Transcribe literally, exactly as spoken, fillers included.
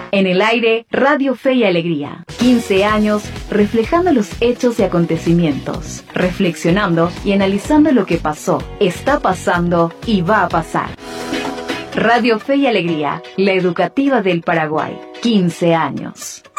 En el aire, Radio Fe y Alegría. quince años reflejando los hechos y acontecimientos, reflexionando y analizando lo que pasó, está pasando y va a pasar. Radio Fe y Alegría, la educativa del Paraguay. quince años.